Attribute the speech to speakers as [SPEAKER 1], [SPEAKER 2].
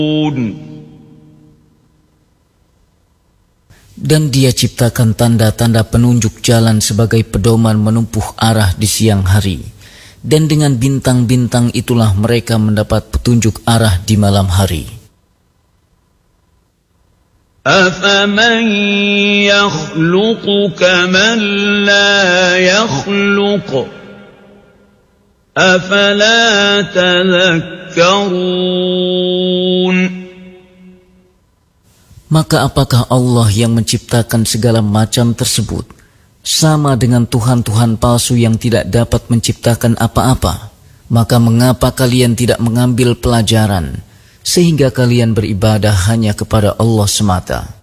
[SPEAKER 1] Dan Dia ciptakan tanda-tanda penunjuk jalan sebagai pedoman menempuh arah di siang hari. Dan dengan bintang-bintang itulah mereka mendapat petunjuk arah di malam hari.
[SPEAKER 2] أَفَمَنْ يَخْلُقُ كَمَنْ لَا يَخْلُقُ أَفَلَا تَذَكَّرُونَ.
[SPEAKER 1] Maka apakah Allah yang menciptakan segala macam tersebut sama dengan Tuhan-Tuhan palsu yang tidak dapat menciptakan apa-apa? Maka mengapa kalian tidak mengambil pelajaran sehingga kalian beribadah hanya kepada Allah semata?